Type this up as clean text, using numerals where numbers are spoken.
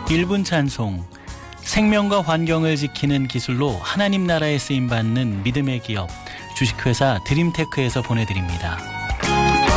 1분 찬송. 생명과 환경을 지키는 기술로 하나님 나라에 쓰임받는 믿음의 기업 주식회사 드림테크에서 보내드립니다.